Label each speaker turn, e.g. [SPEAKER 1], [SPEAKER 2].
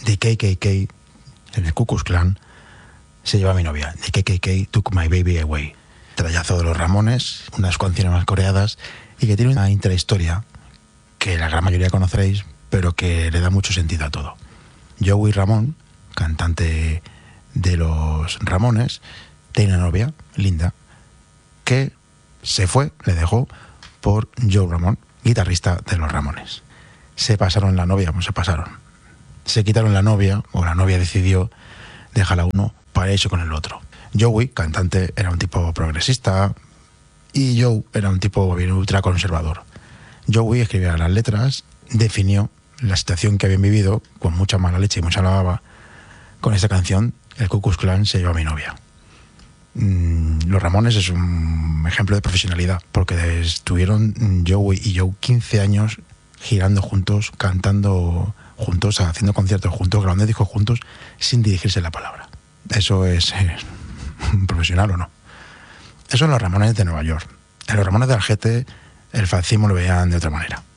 [SPEAKER 1] The KKK, el Ku Klux Klan, se lleva a mi novia. The KKK took my baby away. Trayazo de los Ramones, unas canciones más coreadas y que tiene una intrahistoria que la gran mayoría conoceréis, pero que le da mucho sentido a todo. Joey Ramón, cantante de los Ramones, tiene una novia, Linda, que se fue, le dejó por Joe Ramón, guitarrista de los Ramones. Se pasaron la novia, pues se pasaron. Se quitaron la novia, o la novia decidió dejar a uno para irse con el otro. Joey, cantante, era un tipo progresista y Joe era un tipo bien ultraconservador. Joey escribía las letras, definió la situación que habían vivido con mucha mala leche y mucha lavaba. Con esta canción, el Ku Klux Klan se llevó a mi novia. Los Ramones es un ejemplo de profesionalidad, porque estuvieron Joey y Joe 15 años girando juntos, cantando juntos, haciendo conciertos juntos, grabando discos juntos, sin dirigirse la palabra. ¿Eso es profesional o no? Eso en los Ramones de Nueva York. En los Ramones de Algete, el fascismo lo veían de otra manera.